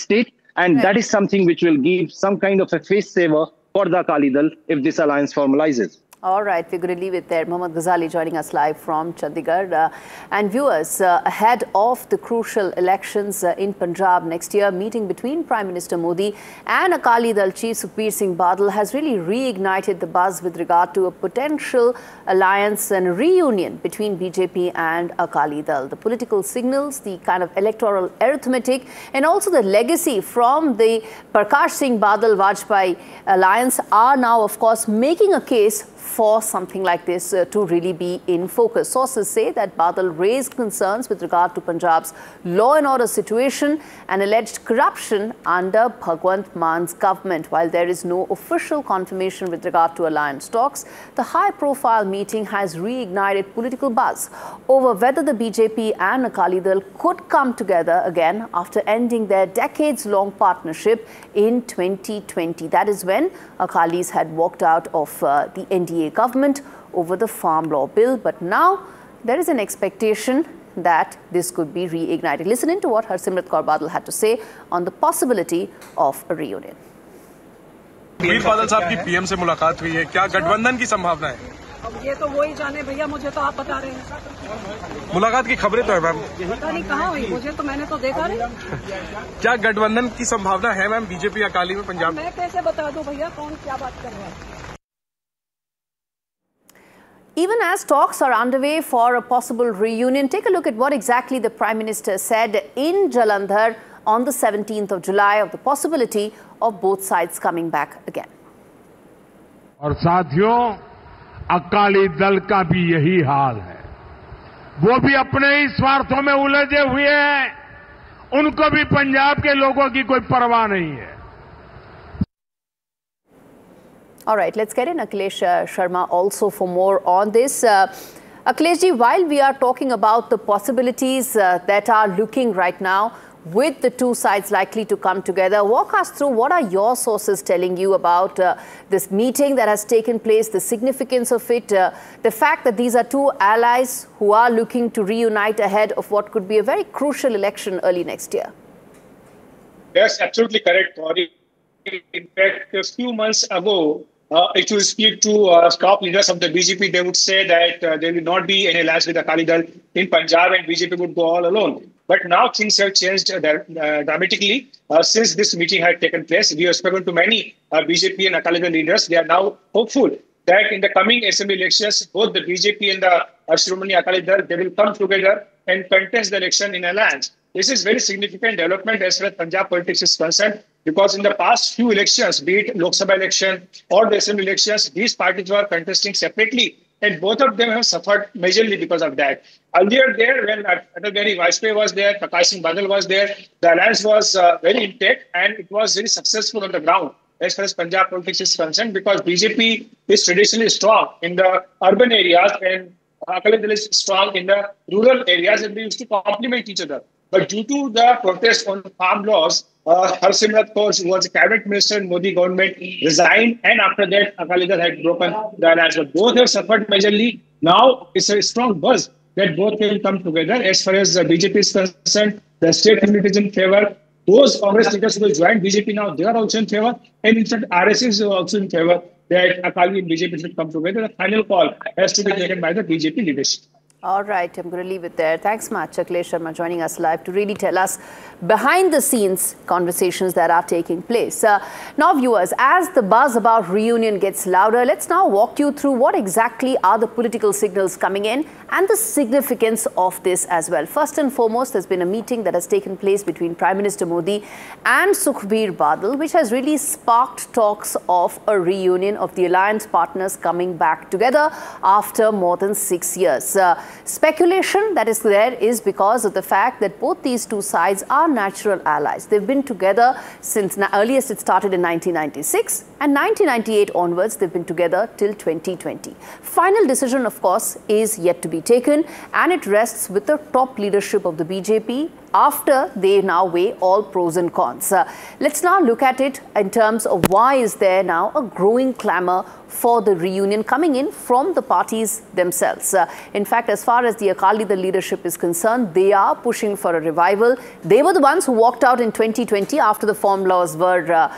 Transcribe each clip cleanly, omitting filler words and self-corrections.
state. And that is something which will give some kind of a face saver for the Akali Dal if this alliance formalizes. All right, we're going to leave it there. Mohammad Ghazali joining us live from Chandigarh. And viewers, ahead of the crucial elections in Punjab next year, meeting between Prime Minister Modi and Akali Dal Chief Sukhbir Singh Badal has really reignited the buzz with regard to a potential alliance and reunion between BJP and Akali Dal. The political signals, the kind of electoral arithmetic, and also the legacy from the Prakash Singh Badal Vajpayee alliance are now, of course, making a case for something like this to really be in focus. Sources say that Badal raised concerns with regard to Punjab's law and order situation and alleged corruption under Bhagwant Man's government. While there is no official confirmation with regard to alliance talks, the high-profile meeting has reignited political buzz over whether the BJP and Akali Dal could come together again after ending their decades-long partnership in 2020. That is when Akalis had walked out of the NDA government over the Farm Law Bill. But now there is an expectation that this could be reignited. Listen in to what Harsimrat Kaur Badal had to say on the possibility of a reunion. Sukhbir Badal साहब की PM से मुलाकात हुई है, क्या गठबंधन की संभावना है? अब ये तो वही जाने भैया, मुझे तो आप बता रहे हैं। मुलाकात की खबरें तो है मैम। पता नहीं कहाँ हुई, मुझे तो मैंने तो देखा नहीं। क्या गठबंधन की संभावना है मैम बीजेपी अकाली में पंजाब? मैं कैसे बता दूं भैया, कौन क्या बात कर रहा है? Even as talks are underway for a possible reunion, take a look at what exactly the Prime Minister said in Jalandhar on the 17th of July of the possibility of both sides coming back again. और साथियों, अकाली दल का भी यही हाल है। वो भी अपने ही स्वार्थों में उलझे हुए हैं। उनको भी पंजाब के लोगों की कोई परवाह नहीं है। All right, let's get in Akhilesh Sharma also for more on this. Akhilesh ji, while we are talking about the possibilities that are looking right now with the two sides likely to come together, walk us through what are your sources telling you about this meeting that has taken place, the significance of it, the fact that these are two allies who are looking to reunite ahead of what could be a very crucial election early next year. Yes, absolutely correct, Gauri. In fact, a few months ago, if you speak to top leaders of the BJP, they would say that there will not be any alliance with Akali Dal in Punjab and BJP would go all alone. But now things have changed dramatically since this meeting had taken place. We have spoken to many BJP and Akali Dal leaders. They are now hopeful that in the coming assembly elections, both the BJP and the Shiromani Akali Dal, they will come together and contest the election in alliance. This is very significant development as far as Punjab politics is concerned, because in the past few elections, be it Lok Sabha election or the assembly elections, these parties were contesting separately, and both of them have suffered majorly because of that. Earlier there, when Atal Bihari Vajpayee was there, Prakash Singh Badal was there, the alliance was very intact and it was very successful on the ground as far as Punjab politics is concerned, because BJP is traditionally strong in the urban areas and Akali Dal is strong in the rural areas, and they used to complement each other. But due to the protest on farm laws, Harsimrat Kaur, who was a cabinet minister in Modi government, resigned, and after that, Akali Dal had broken the alliance. But both have suffered majorly. Now it's a strong buzz that both will come together. As far as the BJP is concerned, the state community is in favor. Those Congress leaders who will join BJP now, they are also in favor. And in fact, RSS is also in favor that Akali and BJP should come together. The final call has to be taken by the BJP leadership. All right, I'm going to leave it there. Thanks much, Akhilesh Sharma, joining us live to really tell us behind-the-scenes conversations that are taking place. Now, viewers, as the buzz about reunion gets louder, let's now walk you through what exactly are the political signals coming in and the significance of this as well. First and foremost, there's been a meeting that has taken place between Prime Minister Modi and Sukhbir Badal, which has really sparked talks of a reunion of the alliance partners coming back together after more than 6 years. Speculation that is there is because of the fact that both these two sides are natural allies. They've been together since earliest it started in 1996, and 1998 onwards they've been together till 2020. Final decision, of course, is yet to be taken, and it rests with the top leadership of the BJP after they now weigh all pros and cons. Let's now look at it in terms of why is there now a growing clamour for the reunion coming in from the parties themselves. In fact, as far as the Akali Dal leadership is concerned, they are pushing for a revival. They were the ones who walked out in 2020 after the form laws were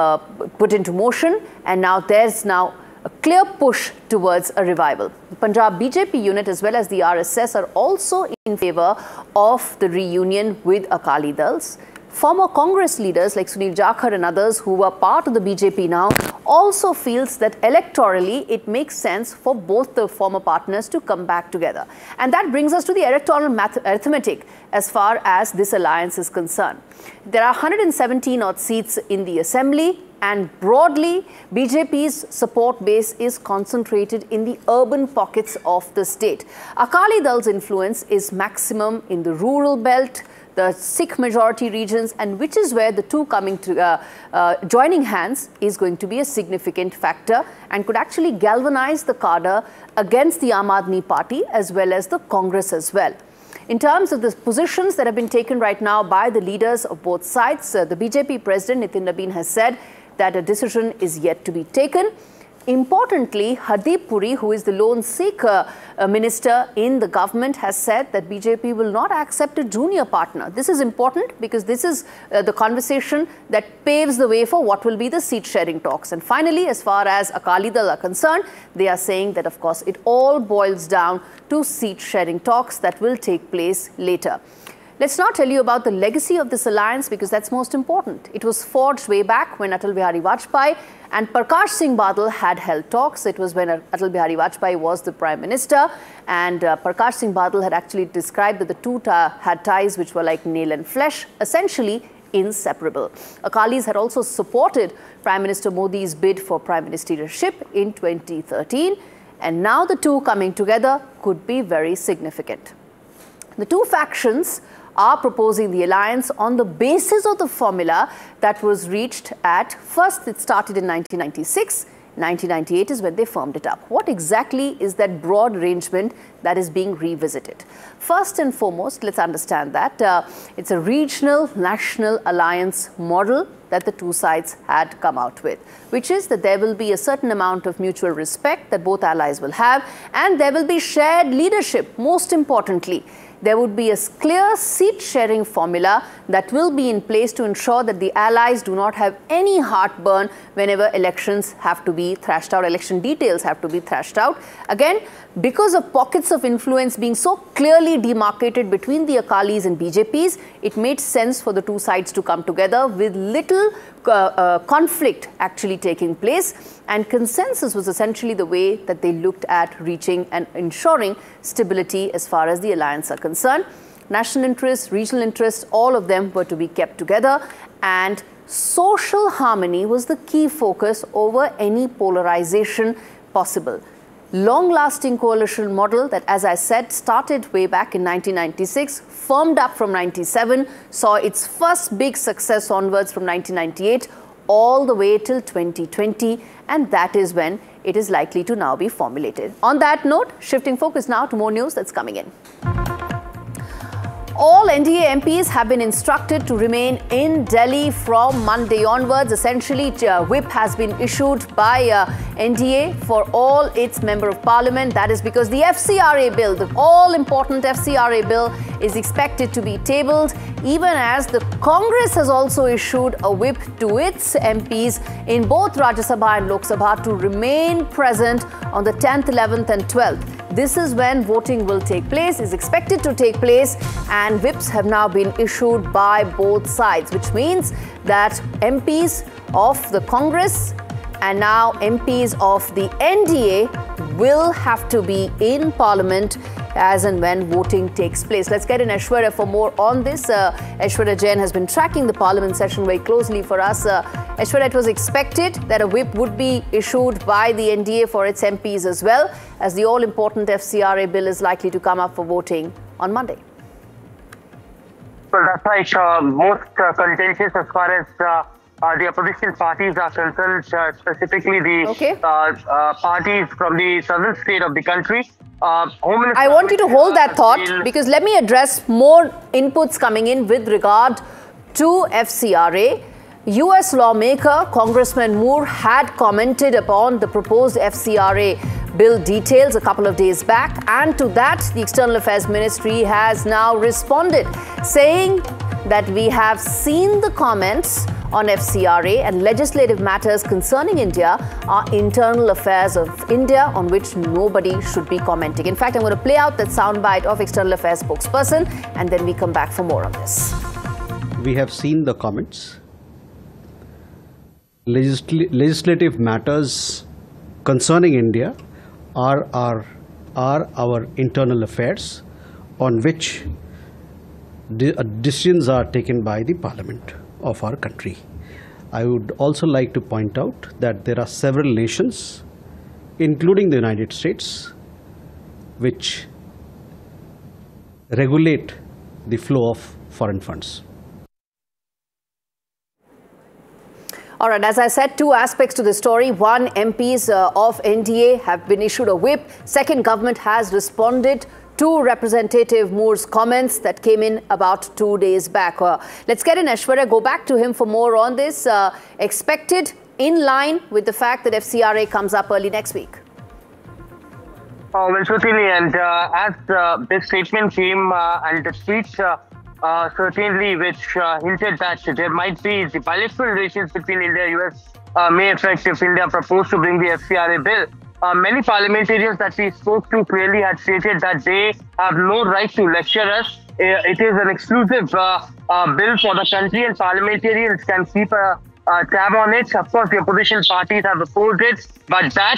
put into motion, and now there's now a clear push towards a revival. The Punjab BJP unit as well as the RSS are also in favour of the reunion with Akali Dals. Former Congress leaders like Sunil Jakhar and others who were part of the BJP now also feels that electorally it makes sense for both the former partners to come back together. And that brings us to the electoral arithmetic as far as this alliance is concerned. There are 117 odd seats in the assembly, and broadly BJP's support base is concentrated in the urban pockets of the state. Akali Dal's influence is maximum in the rural belt, the Sikh majority regions, and which is where the two coming to joining hands is going to be a significant factor and could actually galvanize the cadre against the Aam Aadmi Party as well as the Congress as well. In terms of the positions that have been taken right now by the leaders of both sides, the BJP president Nitin Nabin has said that a decision is yet to be taken. Importantly, Hardeep Puri, who is the lone Sikh minister in the government, has said that BJP will not accept a junior partner. This is important because this is the conversation that paves the way for what will be the seat sharing talks. And finally, as far as Akali Dal are concerned, they are saying that, of course, it all boils down to seat sharing talks that will take place later. Let's now tell you about the legacy of this alliance because that's most important. It was forged way back when Atal Bihari Vajpayee and Prakash Singh Badal had held talks. It was when Atal Bihari Vajpayee was the Prime Minister, and Prakash Singh Badal had actually described that the two had ties which were like nail and flesh, essentially inseparable. Akalis had also supported Prime Minister Modi's bid for Prime Ministership in 2013, and now the two coming together could be very significant. The two factions are proposing the alliance on the basis of the formula that was reached at first. It started in 1996. 1998 is when they firmed it up. What exactly is that broad arrangement that is being revisited? First and foremost, let's understand that it's a regional national alliance model that the two sides had come out with, which is that there will be a certain amount of mutual respect that both allies will have, and there will be shared leadership. Most importantly, there would be a clear seat-sharing formula that will be in place to ensure that the allies do not have any heartburn whenever elections have to be thrashed out, election details have to be thrashed out. Again, because of pockets of influence being so clearly demarcated between the Akalis and BJPs, it made sense for the two sides to come together with little conflict actually taking place, and consensus was essentially the way that they looked at reaching and ensuring stability as far as the alliance are concerned. National interests, regional interests, all of them were to be kept together, and social harmony was the key focus over any polarization possible. Long-lasting coalition model that, as I said, started way back in 1996, firmed up from 97, saw its first big success onwards from 1998 all the way till 2020, and that is when it is likely to now be formulated. On that note, shifting focus now to more news that's coming in. All NDA MPs have been instructed to remain in Delhi from Monday onwards. Essentially, whip has been issued by NDA for all its Member of Parliament. That is because the FCRA bill, the all-important FCRA bill, is expected to be tabled, even as the Congress has also issued a whip to its MPs in both Rajya Sabha and Lok Sabha to remain present on the 10th, 11th and 12th. This is when voting will take place, is expected to take place, and whips have now been issued by both sides, which means that MPs of the Congress and now MPs of the NDA will have to be in Parliament as and when voting takes place. Let's get in Aishwarya for more on this. Aishwarya Jain has been tracking the Parliament session very closely for us. Aishwarya, it was expected that a whip would be issued by the NDA for its MPs as well, as the all-important FCRA bill is likely to come up for voting on Monday. Well, that's right. Most contentious as far as the opposition parties are concerned, specifically the parties from the southern state of the country. I want you to hold that thought, because let me address more inputs coming in with regard to FCRA. US lawmaker Congressman Moore had commented upon the proposed FCRA bill details a couple of days back, and to that the External Affairs Ministry has now responded, saying that we have seen the comments on FCRA and legislative matters concerning India are internal affairs of India on which nobody should be commenting. In fact, I'm going to play out that soundbite of External Affairs spokesperson, and then we come back for more on this. We have seen the comments. Legislative matters concerning India are our internal affairs on which decisions are taken by the Parliament of our country. I would also like to point out that there are several nations, including the United States, which regulate the flow of foreign funds. All right, as I said, two aspects to the story. One, MPs of NDA have been issued a whip. Second, government has responded to Representative Moore's comments that came in about 2 days back. Let's get in Aishwarya, go back to him for more on this. Expected in line with the fact that FCRA comes up early next week. Well, certainly, and as this statement came and the speech certainly which hinted that there might be the bilateral relations between India and US may affect if India proposed to bring the FCRA bill. Many parliamentarians that we spoke to clearly had stated that they have no right to lecture us. It is an exclusive bill for the country, and parliamentarians can keep a tab on it. Of course, the opposition parties have opposed it, but that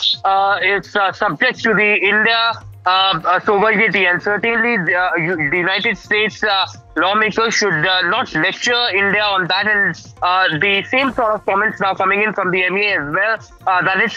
is subject to the India sovereignty, and certainly the United States lawmakers should not lecture India on that. And the same sort of comments now coming in from the MEA as well, that it's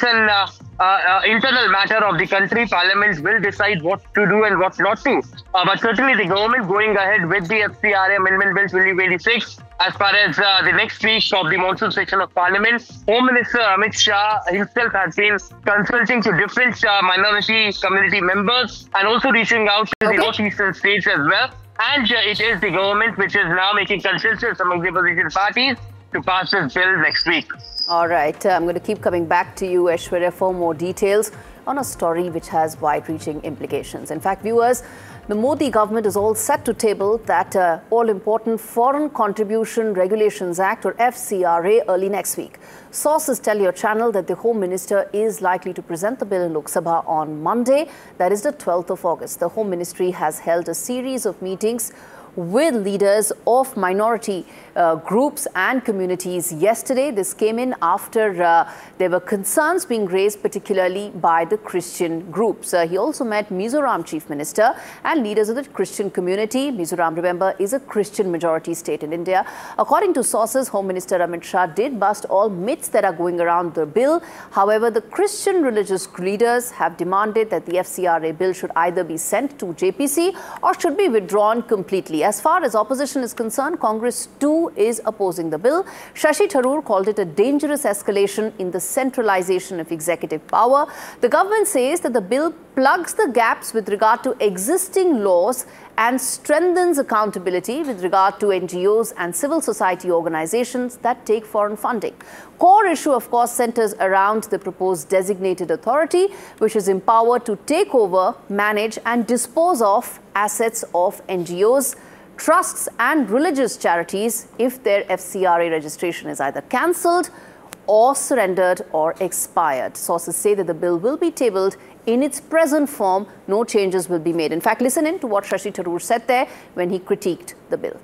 an internal matter of the country. Parliament will decide what to do and what not to. But certainly the government going ahead with the FCRA Amendment Bill 2026 as far as the next week of the monsoon session of Parliament. Home Minister Amit Shah himself has been consulting to different minority community members and also reaching out to the northeastern states as well. And it is the government which is now making consensus among the opposition parties to pass this bill next week. All right, I'm going to keep coming back to you, Aishwarya, for more details on a story which has wide-reaching implications. In fact, viewers, the Modi government is all set to table that all-important Foreign Contribution Regulations Act, or FCRA, early next week. Sources tell your channel that the Home Minister is likely to present the bill in Lok Sabha on Monday, that is the 12th of August. The Home Ministry has held a series of meetings with leaders of minority groups and communities yesterday. This came in after there were concerns being raised, particularly by the Christian groups. He also met Mizoram Chief Minister and leaders of the Christian community. Mizoram, remember, is a Christian majority state in India. According to sources, Home Minister Amit Shah did bust all myths that are going around the bill. However, the Christian religious leaders have demanded that the FCRA bill should either be sent to JPC or should be withdrawn completely. As far as opposition is concerned, Congress too is opposing the bill. Shashi Tharoor called it a dangerous escalation in the centralization of executive power. The government says that the bill plugs the gaps with regard to existing laws and strengthens accountability with regard to NGOs and civil society organizations that take foreign funding. Core issue, of course, centers around the proposed designated authority, which is empowered to take over, manage and dispose of assets of NGOs, trusts and religious charities if their FCRA registration is either cancelled or surrendered or expired. Sources say that the bill will be tabled in its present form. No changes will be made. In fact, listen in to what Shashi Tharoor said there when he critiqued the bill.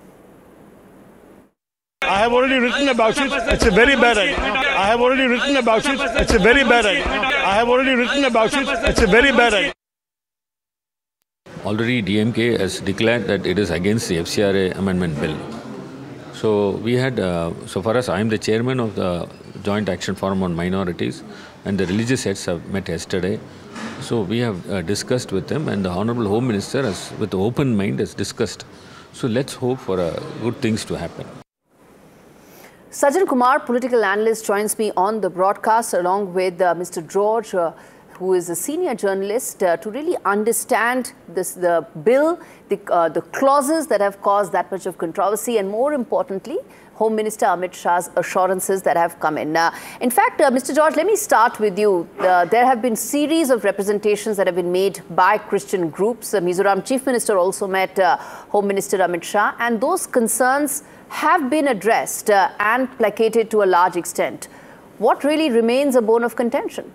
I have already written about it. It's a very bad idea. I have already written about it. It's a very bad idea. I have already written about it. It's a very bad idea. Already DMK has declared that it is against the FCRA amendment bill. So we had, so far as I am the chairman of the Joint Action Forum on Minorities, and the religious heads have met yesterday. So we have discussed with them, and the Honorable Home Minister has, with an open mind, has discussed. So let's hope for good things to happen. Sajjan Kumar, political analyst, joins me on the broadcast along with Mr. George, who is a senior journalist, to really understand the bill, the clauses that have caused that much of controversy, and more importantly, Home Minister Amit Shah's assurances that have come in. In fact, Mr. George, let me start with you. There have been series of representations that have been made by Christian groups. Mizoram Chief Minister also met Home Minister Amit Shah, and those concerns have been addressed and placated to a large extent. What really remains a bone of contention?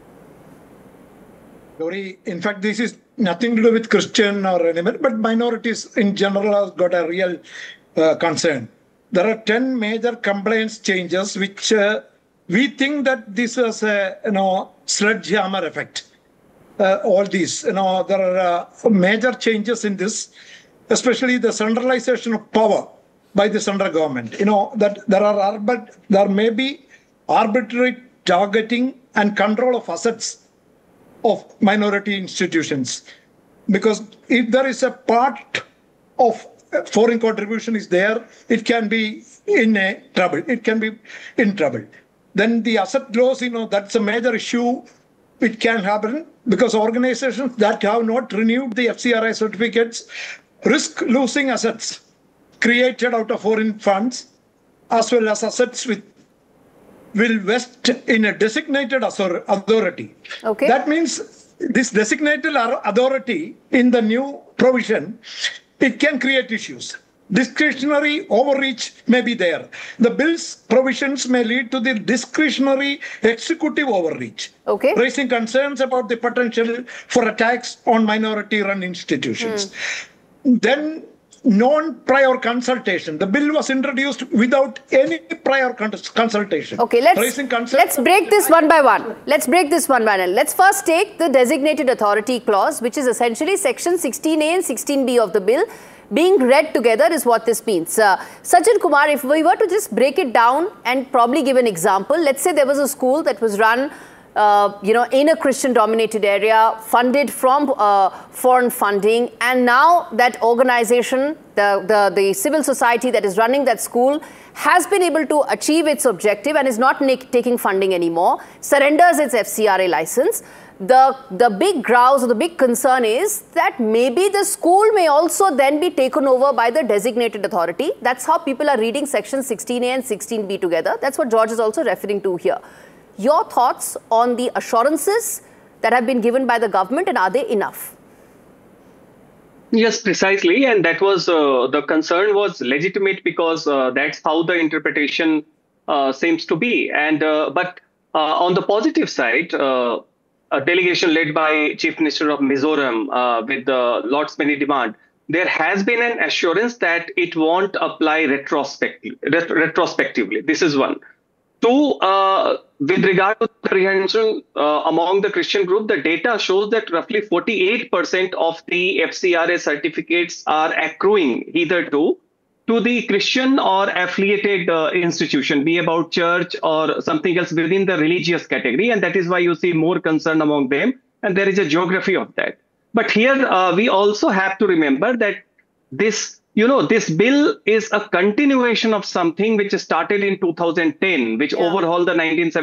Gauri, in fact, this is nothing to do with Christian or anyone, but minorities in general have got a real concern. There are 10 major compliance changes which we think that this is a sledgehammer effect. All these, there are major changes in this, especially the centralization of power by the central government. That there may be arbitrary targeting and control of assets of minority institutions, because if there is a part of foreign contribution is there, it can be in trouble. It can be in trouble. Then the asset loss, that's a major issue. It can happen because organizations that have not renewed the FCRA certificates risk losing assets created out of foreign funds, as well as assets will vest in a designated authority. Okay. That means this designated authority in the new provision, it can create issues. Discretionary overreach may be there. The bill's provisions may lead to the discretionary executive overreach, raising concerns about the potential for attacks on minority-run institutions. Then, non-prior consultation. The bill was introduced without any prior consultation. Okay, let's break this one by one. Let's break this one by one. Let's first take the designated authority clause, which is essentially section 16A and 16B of the bill. Being read together is what this means. Sajjan Kumar, if we were to just break it down and probably give an example, let's say there was a school that was run in a Christian-dominated area, funded from foreign funding, and now that organization, the civil society that is running that school, has been able to achieve its objective and is not taking funding anymore, surrenders its FCRA license. The big grouse or the big concern is that maybe the school may also then be taken over by the designated authority. That's how people are reading section 16A and 16B together. That's what George is also referring to here. Your thoughts on the assurances that have been given by the government, and are they enough? Yes, precisely. And that was the concern was legitimate because that's how the interpretation seems to be. And but on the positive side, a delegation led by Chief Minister of Mizoram with lots many demand, there has been an assurance that it won't apply retrospectively. This is one. Two, with regard to comprehension among the Christian group, the data shows that roughly 48% of the FCRA certificates are accruing either to the Christian or affiliated institution, be about church or something else within the religious category. And that is why you see more concern among them. And there is a geography of that. But here we also have to remember that this bill is a continuation of something which started in 2010, which overhauled the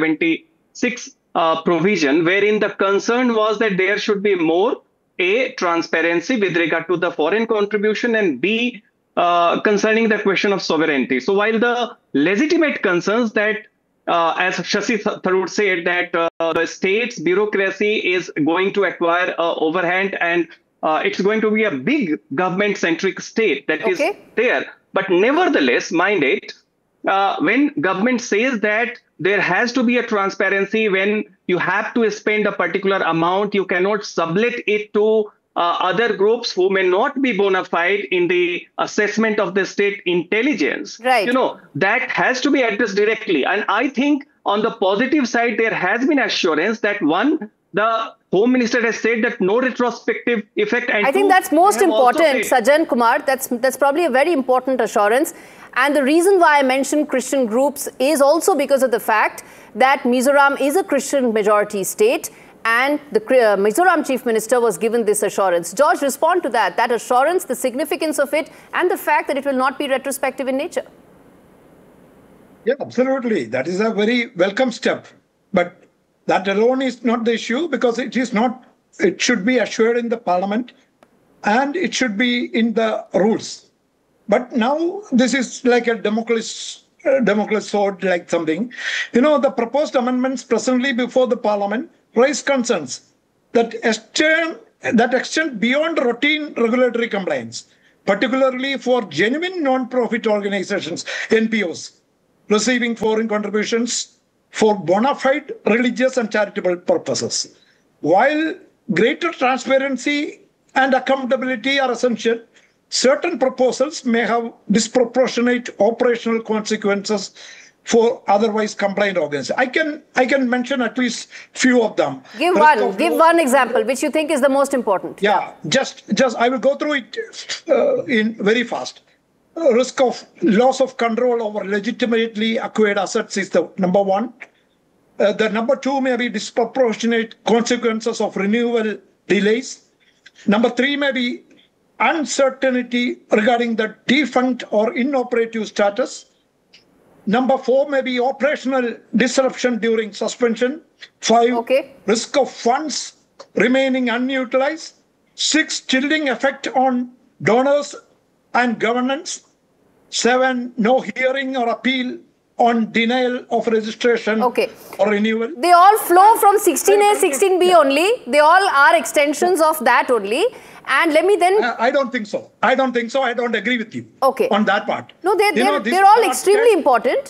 1976 provision, wherein the concern was that there should be more, A, transparency with regard to the foreign contribution, and B, concerning the question of sovereignty. So while the legitimate concerns that, as Shashi Tharoor said, that the state's bureaucracy is going to acquire overhand and it's going to be a big government-centric state that is there. But nevertheless, mind it, when government says that there has to be a transparency when you have to spend a particular amount, you cannot sublet it to other groups who may not be bona fide in the assessment of the state intelligence. Right. That has to be addressed directly. And I think on the positive side, there has been assurance that one, the Home Minister has said that no retrospective effect. And I think that's most important, Sajjan Kumar. That's probably a very important assurance. And the reason why I mentioned Christian groups is also because of the fact that Mizoram is a Christian majority state, and the Mizoram Chief Minister was given this assurance. George, respond to that assurance, the significance of it, and the fact that it will not be retrospective in nature. Yeah, absolutely. That is a very welcome step. But that alone is not the issue, because it is not, it should be assured in the parliament and it should be in the rules. But now this is like a Damocles sword, like something. The proposed amendments presently before the parliament raise concerns that extend beyond routine regulatory compliance, particularly for genuine non-profit organizations, NPOs, receiving foreign contributions for bona fide religious and charitable purposes. While greater transparency and accountability are essential, certain proposals may have disproportionate operational consequences for otherwise compliant organizations. I can mention at least few of them. Give one example which you think is the most important. Yeah, just I will go through it in very fast. Risk of loss of control over legitimately acquired assets is the number one. The number two may be disproportionate consequences of renewal delays. Number three may be uncertainty regarding the defunct or inoperative status. Number four may be operational disruption during suspension. 5, risk of funds remaining unutilized. 6, chilling effect on donors and governance. 7, no hearing or appeal on denial of registration or renewal. They all flow from 16A, 16B only. They all are extensions of that only. And let me then... I don't think so. I don't agree with you on that part. No, they're all extremely important.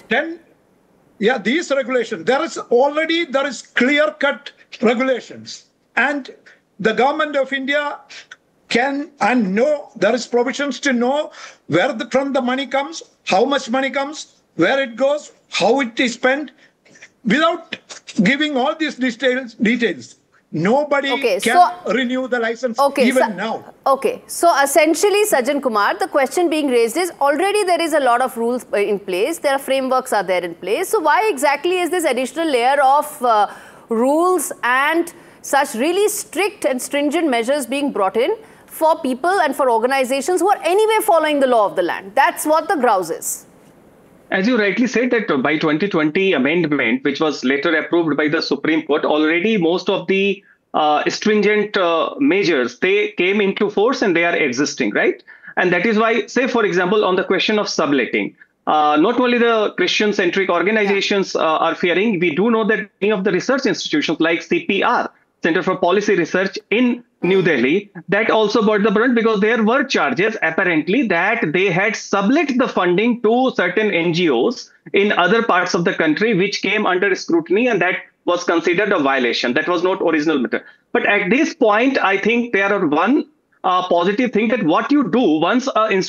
These regulations, there is clear-cut regulations. And the government of India can and know, there is provisions to know where from the money comes, how much money comes, where it goes, how it is spent, without giving all these details. Nobody can renew the license now. Okay, so essentially, Sajjan Kumar, the question being raised is already there is a lot of rules in place. There are frameworks are there in place. So why exactly is this additional layer of rules and such really strict and stringent measures being brought in for people and for organizations who are anyway following the law of the land? That's what the grouse is. As you rightly said, that by 2020 amendment, which was later approved by the Supreme Court, already most of the stringent measures, they came into force and they are existing, right? And that is why, say, for example, on the question of subletting, not only the Christian-centric organizations are fearing, we do know that many of the research institutions like CPR, Center for Policy Research in New Delhi, that also brought the brunt, because there were charges apparently that they had sublet the funding to certain NGOs in other parts of the country, which came under scrutiny, and that was considered a violation. That was not original matter. But at this point, I think there are one positive thing, that what you do once